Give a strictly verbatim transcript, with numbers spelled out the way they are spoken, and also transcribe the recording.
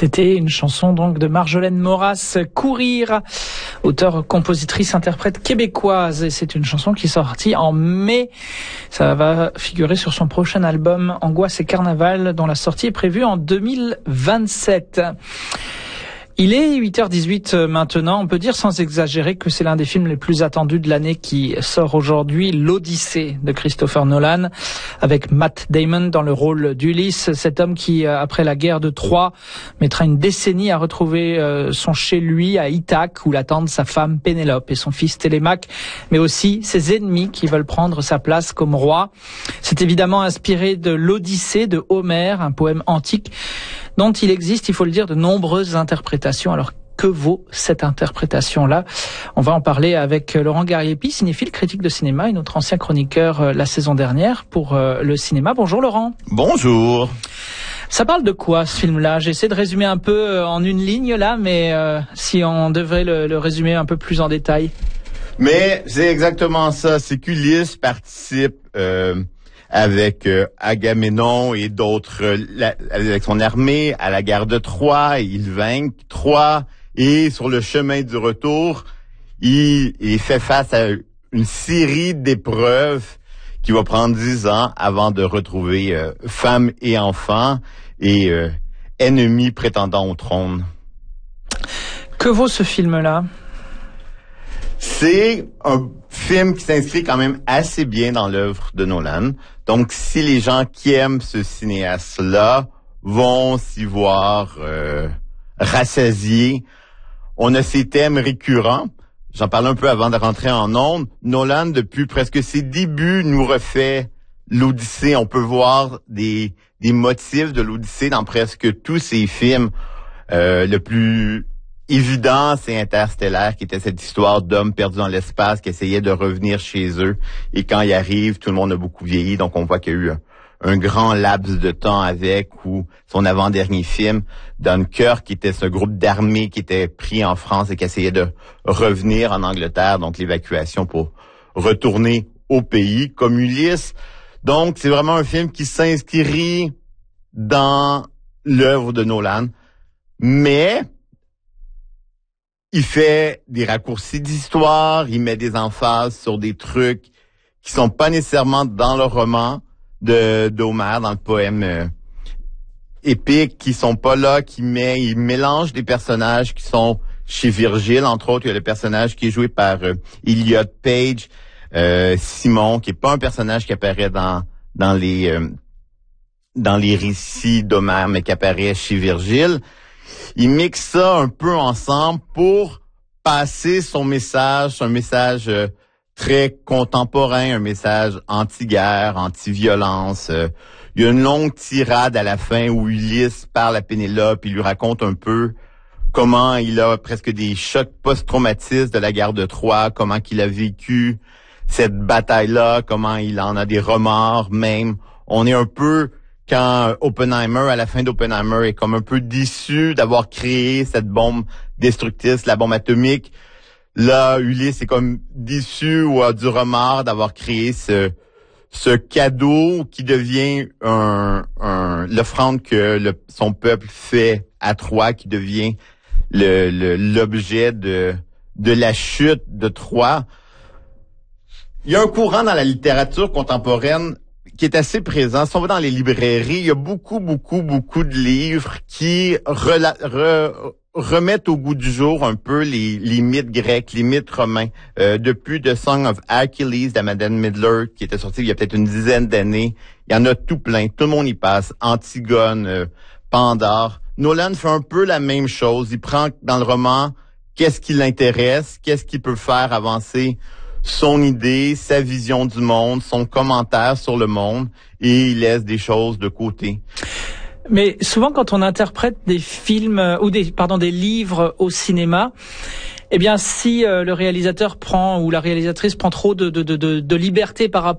C'était une chanson donc de Marjolaine Moras, Courir, auteure, compositrice, interprète québécoise. Et c'est une chanson qui est sortie en mai. Ça va figurer sur son prochain album Angoisse et Carnaval, dont la sortie est prévue en deux mille vingt-sept. Il est huit heures dix-huit maintenant. On peut dire sans exagérer que c'est l'un des films les plus attendus de l'année qui sort aujourd'hui, l'Odyssée de Christopher Nolan, avec Matt Damon dans le rôle d'Ulysse, cet homme qui, après la guerre de Troie, mettra une décennie à retrouver son chez-lui à Ithaque, où l'attendent sa femme Pénélope et son fils Télémaque, mais aussi ses ennemis qui veulent prendre sa place comme roi. C'est évidemment inspiré de l'Odyssée de Homère, un poème antique dont il existe, il faut le dire, de nombreuses interprétations. Alors, que vaut cette interprétation-là? On va en parler avec Laurent Garriépi, cinéphile, critique de cinéma et notre ancien chroniqueur euh, la saison dernière pour euh, le cinéma. Bonjour Laurent. Bonjour. Ça parle de quoi ce film-là? J'essaie de résumer un peu euh, en une ligne là, mais euh, si on devrait le, le résumer un peu plus en détail. Mais c'est exactement ça. C'est qu'Ulysse participe euh, avec euh, Agamemnon et d'autres, euh, la, avec son armée à la guerre de Troie. Il vainc Troie et sur le chemin du retour, il, il fait face à une série d'épreuves qui va prendre dix ans avant de retrouver euh, femme et enfants et euh, ennemis prétendant au trône. Que vaut ce film-là? C'est un film qui s'inscrit quand même assez bien dans l'œuvre de Nolan. Donc, si les gens qui aiment ce cinéaste-là vont s'y voir euh, rassasiés, on a ces thèmes récurrents. J'en parlais un peu avant de rentrer en ondes. Nolan, depuis presque ses débuts, nous refait l'Odyssée. On peut voir des, des motifs de l'Odyssée dans presque tous ses films. Euh, le plus évident, c'est Interstellar, qui était cette histoire d'hommes perdus dans l'espace qui essayaient de revenir chez eux. Et quand ils arrivent, tout le monde a beaucoup vieilli. Donc, on voit qu'il y a eu un, un grand laps de temps avec, ou son avant-dernier film, Dunkirk, qui était ce groupe d'armées qui était pris en France et qui essayait de revenir en Angleterre. Donc, l'évacuation pour retourner au pays, comme Ulysse. Donc, c'est vraiment un film qui s'inscrit dans l'œuvre de Nolan. Mais il fait des raccourcis d'histoire, il met des emphases sur des trucs qui sont pas nécessairement dans le roman de d'Homère, dans le poème euh, épique, qui sont pas là, qui met, il mélange des personnages qui sont chez Virgile, entre autres, il y a le personnage qui est joué par euh, Elliot Page, euh, Simon, qui est pas un personnage qui apparaît dans dans les euh, dans les récits d'Homère, mais qui apparaît chez Virgile. Il mixe ça un peu ensemble pour passer son message, un message euh, très contemporain, un message anti-guerre, anti-violence. Euh, il y a une longue tirade à la fin où Ulysse parle à Pénélope, il lui raconte un peu comment il a presque des chocs post-traumatistes de la guerre de Troie, comment qu'il a vécu cette bataille-là, comment il en a des remords même. On est un peu... Quand Oppenheimer, à la fin d'Oppenheimer, est comme un peu déçu d'avoir créé cette bombe destructrice, la bombe atomique, là, Ulysse est comme déçu ou a du remords d'avoir créé ce ce cadeau qui devient un, un l'offrande que le, son peuple fait à Troie, qui devient le, le l'objet de de la chute de Troie. Il y a un courant dans la littérature contemporaine qui est assez présent. Si on va dans les librairies, il y a beaucoup, beaucoup, beaucoup de livres qui rela- re- remettent au goût du jour un peu les, les mythes grecs, les mythes romains. Euh, depuis The Song of Achilles d'Amaden Midler, qui était sorti il y a peut-être une dizaine d'années, il y en a tout plein. Tout le monde y passe. Antigone, euh, Pandore. Nolan fait un peu la même chose. Il prend dans le roman qu'est-ce qui l'intéresse, qu'est-ce qui peut faire avancer son idée, sa vision du monde, son commentaire sur le monde, et il laisse des choses de côté. Mais souvent, quand on interprète des films euh, ou des pardon des livres au cinéma, eh bien, si euh, le réalisateur prend ou la réalisatrice prend trop de de de de, de liberté par rapport